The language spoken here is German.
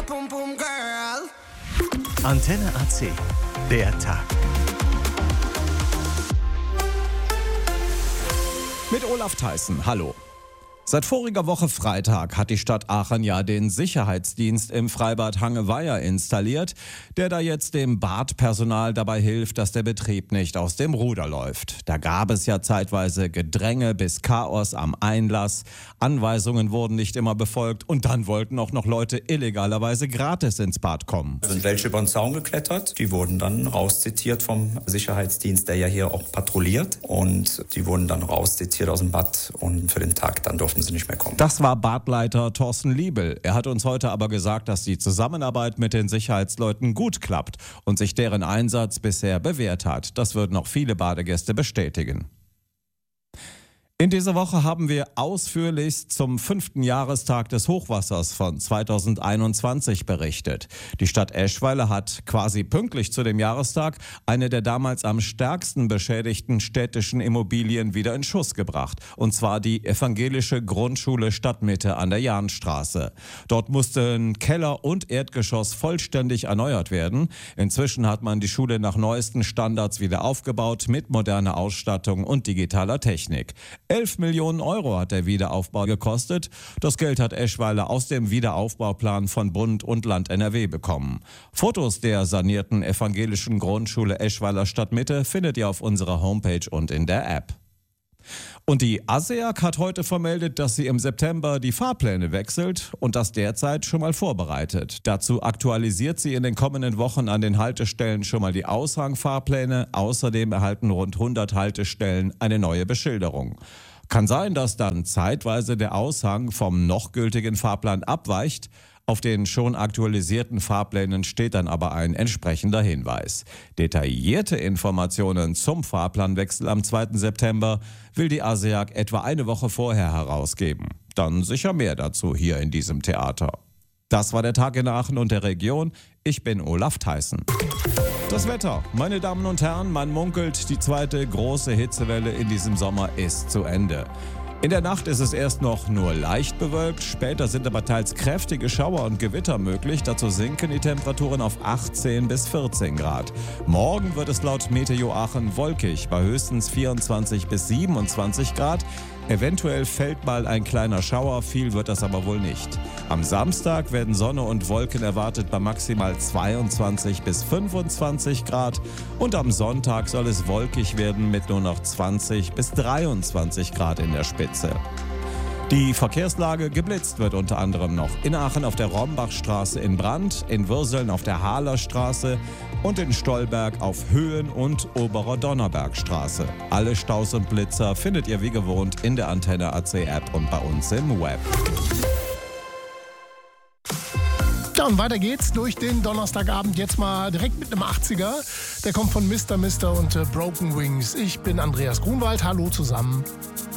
pum pum girl. Antenne AC, der Tag. Mit Olaf Theissen, hallo. Seit voriger Woche Freitag hat die Stadt Aachen ja den Sicherheitsdienst im Freibad Hangeweiher installiert, der da jetzt dem Badpersonal dabei hilft, dass der Betrieb nicht aus dem Ruder läuft. Da gab es ja zeitweise Gedränge bis Chaos am Einlass, Anweisungen wurden nicht immer befolgt und dann wollten auch noch Leute illegalerweise gratis ins Bad kommen. Sind welche über den Zaun geklettert, die wurden dann rauszitiert vom Sicherheitsdienst, der ja hier auch patrouilliert, und die wurden dann rauszitiert aus dem Bad und für den Tag dann durften sie nicht mehr kommen. Das war Badleiter Thorsten Liebel. Er hat uns heute aber gesagt, dass die Zusammenarbeit mit den Sicherheitsleuten gut klappt und sich deren Einsatz bisher bewährt hat. Das würden auch viele Badegäste bestätigen. In dieser Woche haben wir ausführlichst zum 5. Jahrestag des Hochwassers von 2021 berichtet. Die Stadt Eschweiler hat quasi pünktlich zu dem Jahrestag eine der damals am stärksten beschädigten städtischen Immobilien wieder in Schuss gebracht. Und zwar die evangelische Grundschule Stadtmitte an der Jahnstraße. Dort mussten Keller und Erdgeschoss vollständig erneuert werden. Inzwischen hat man die Schule nach neuesten Standards wieder aufgebaut mit moderner Ausstattung und digitaler Technik. 11 Millionen Euro hat der Wiederaufbau gekostet. Das Geld hat Eschweiler aus dem Wiederaufbauplan von Bund und Land NRW bekommen. Fotos der sanierten evangelischen Grundschule Eschweiler Stadtmitte findet ihr auf unserer Homepage und in der App. Und die ASEAG hat heute vermeldet, dass sie im September die Fahrpläne wechselt und das derzeit schon mal vorbereitet. Dazu aktualisiert sie in den kommenden Wochen an den Haltestellen schon mal die Aushangfahrpläne. Außerdem erhalten rund 100 Haltestellen eine neue Beschilderung. Kann sein, dass dann zeitweise der Aushang vom noch gültigen Fahrplan abweicht. Auf den schon aktualisierten Fahrplänen steht dann aber ein entsprechender Hinweis. Detaillierte Informationen zum Fahrplanwechsel am 2. September will die ASEAG etwa eine Woche vorher herausgeben. Dann sicher mehr dazu hier in diesem Theater. Das war der Tag in Aachen und der Region. Ich bin Olaf Theissen. Das Wetter. Meine Damen und Herren, man munkelt, die zweite große Hitzewelle in diesem Sommer ist zu Ende. In der Nacht ist es erst noch nur leicht bewölkt, später sind aber teils kräftige Schauer und Gewitter möglich. Dazu sinken die Temperaturen auf 18 bis 14 Grad. Morgen wird es laut Meteo Aachen wolkig, bei höchstens 24 bis 27 Grad. Eventuell fällt mal ein kleiner Schauer, viel wird das aber wohl nicht. Am Samstag werden Sonne und Wolken erwartet bei maximal 22 bis 25 Grad. Und am Sonntag soll es wolkig werden mit nur noch 20 bis 23 Grad in der Spitze. Die Verkehrslage: geblitzt wird unter anderem noch in Aachen auf der Rombachstraße in Brand, in Würseln auf der Halerstraße und in Stolberg auf Höhen- und Oberer Donnerbergstraße. Alle Staus und Blitzer findet ihr wie gewohnt in der Antenne AC App und bei uns im Web. Ja, und weiter geht's durch den Donnerstagabend jetzt mal direkt mit einem 80er. Der kommt von Mr. und Broken Wings. Ich bin Andreas Grunwald. Hallo zusammen.